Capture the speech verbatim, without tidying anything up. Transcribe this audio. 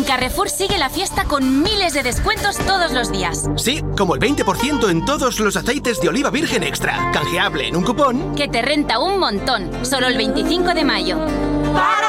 Carrefour sigue la fiesta con miles de descuentos todos los días. Sí, como el veinte por ciento en todos los aceites de oliva virgen extra. Canjeable en un cupón que te renta un montón. Solo el veinticinco de mayo. Para